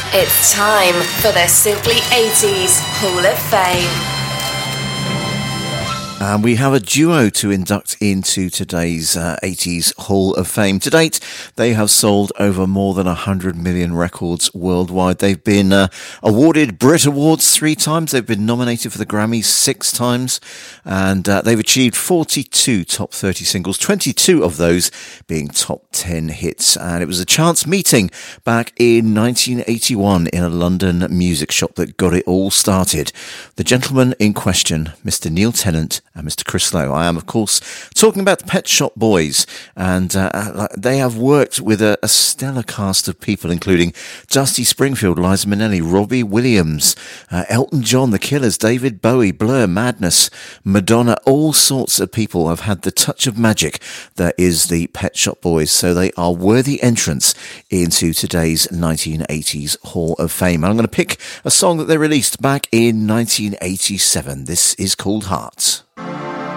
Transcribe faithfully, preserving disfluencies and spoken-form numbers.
It's time for the Simply eighties Hall of Fame. And we have a duo to induct into today's uh, eighties Hall of Fame. To date, they have sold over more than one hundred million records worldwide. They've been uh, awarded Brit Awards three times. They've been nominated for the Grammys six times. And uh, they've achieved forty-two top thirty singles, twenty-two of those being top ten hits. And it was a chance meeting back in nineteen eighty-one in a London music shop that got it all started. The gentleman in question, Mister Neil Tennant and Mister Chris Lowe. I am, of course, talking about the Pet Shop Boys, and uh, they have worked with a, a stellar cast of people, including Dusty Springfield, Liza Minnelli, Robbie Williams, uh, Elton John, The Killers, David Bowie, Blur, Madness, Madonna. All sorts of people have had the touch of magic that is the Pet Shop Boys, so they are worthy entrants into today's nineteen eighties Hall of Fame. And I'm going to pick a song that they released back in nineteen eighty-seven. This is called Hearts.